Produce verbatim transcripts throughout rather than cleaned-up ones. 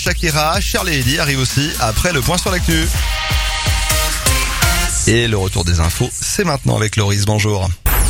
Shakira, Charlie Eddy arrive aussi après le point sur l'actu. Et le retour des infos, c'est maintenant avec Loris, bonjour.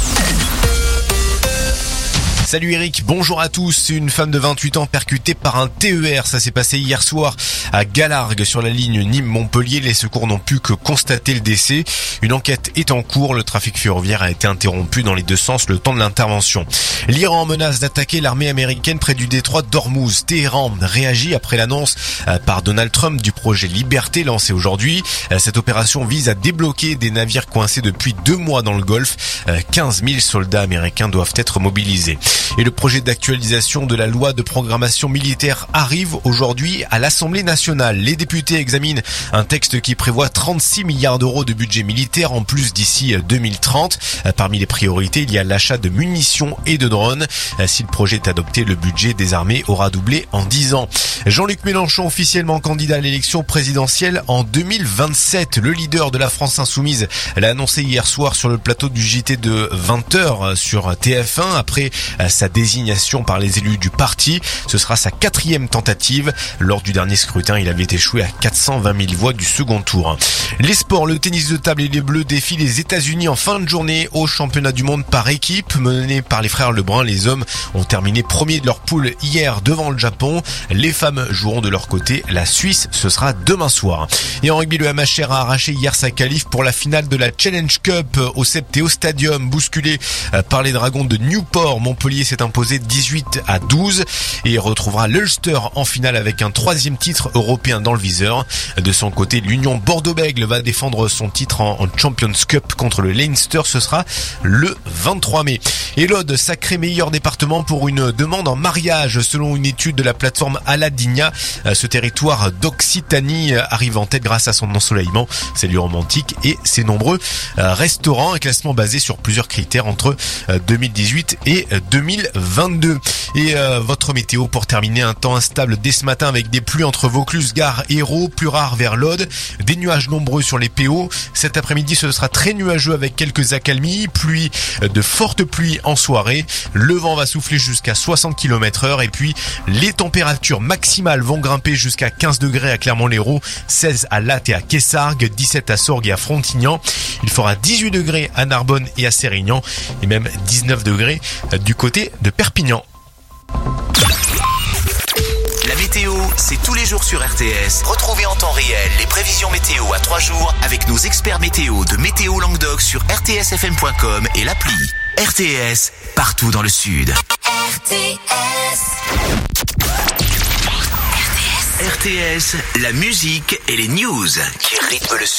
Salut Eric, bonjour à tous. Une femme de vingt-huit ans percutée par un T E R. Ça s'est passé hier soir à Galargues sur la ligne Nîmes-Montpellier. Les secours n'ont pu que constater le décès. Une enquête est en cours. Le trafic ferroviaire a été interrompu dans les deux sens le temps de l'intervention. L'Iran menace d'attaquer l'armée américaine près du détroit d'Ormuz. Téhéran réagit après l'annonce par Donald Trump du projet Liberté lancé aujourd'hui. Cette opération vise à débloquer des navires coincés depuis deux mois dans le Golfe. quinze mille soldats américains doivent être mobilisés. Et le projet d'actualisation de la loi de programmation militaire arrive aujourd'hui à l'Assemblée nationale. Les députés examinent un texte qui prévoit trente-six milliards d'euros de budget militaire en plus d'ici deux mille trente. Parmi les priorités, il y a l'achat de munitions et de drones. Si le projet est adopté, le budget des armées aura doublé en dix ans. Jean-Luc Mélenchon, officiellement candidat à l'élection présidentielle en deux mille vingt-sept. Le leader de la France Insoumise l'a annoncé hier soir sur le plateau du J T de vingt heures sur T F un après sa désignation par les élus du parti. Ce sera sa quatrième tentative. Lors du dernier scrutin, il avait échoué à quatre cent vingt mille voix du second tour. Les sports, le tennis de table et les Bleus défient les États-Unis en fin de journée au championnat du monde par équipe. Mené par les frères Lebrun, les hommes ont terminé premier de leur poule hier devant le Japon. Les femmes joueront de leur côté la Suisse. Ce sera demain soir. Et en rugby, le M H R a arraché hier sa qualif pour la finale de la Challenge Cup au Septéo Stadium. Bousculé par les Dragons de Newport, Montpellier s'est imposé dix-huit à douze et retrouvera l'Ulster en finale avec un troisième titre européen dans le viseur. De son côté, l'Union Bordeaux-Bègles va défendre son titre en Champions Cup contre le Leinster. Ce sera le vingt-trois mai. Et l'Aude, sacré meilleur département pour une demande en mariage. Selon une étude de la plateforme Aladigna, ce territoire d'Occitanie arrive en tête grâce à son ensoleillement, ses lieux romantiques et ses nombreux restaurants. Un classement basé sur plusieurs critères entre deux mille dix-huit et deux mille vingt-deux. Et euh, votre météo pour terminer, un temps instable dès ce matin avec des pluies entre Vaucluse, Gare, Hérault, plus rare vers l'Aude, des nuages nombreux sur les P O. Cet après-midi, ce sera très nuageux avec quelques accalmies, pluie, de fortes pluies en soirée. Le vent va souffler jusqu'à soixante kilomètres heure et puis les températures maximales vont grimper jusqu'à quinze degrés à Clermont-Lérault, seize à Latte et à Quessargues, dix-sept à Sorgues et à Frontignan. Il fera dix-huit degrés à Narbonne et à Sérignan et même dix-neuf degrés du côté de Perpignan. La météo, c'est tous les jours sur R T S. Retrouvez en temps réel les prévisions météo à trois jours avec nos experts météo de Météo Languedoc sur r t s f m point com et l'appli. R T S, partout dans le sud. R T S. R T S, la musique et les news qui rythment le sud.